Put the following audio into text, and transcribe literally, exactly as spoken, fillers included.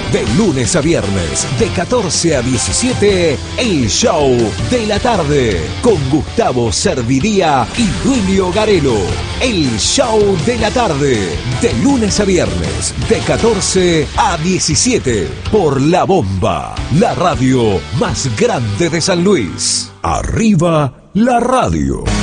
De lunes a viernes, de catorce a diecisiete, El Show de la Tarde, con Gustavo Serviría y Duilio Garelo. El Show de la Tarde, de lunes a viernes, de catorce a diecisiete, por La Bomba, la radio más grande de San Luis. Arriba la radio.